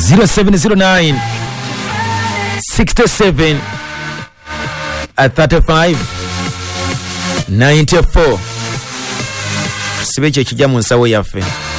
0709 67 35 94 sibe kye kijja mu nsawo yaffe.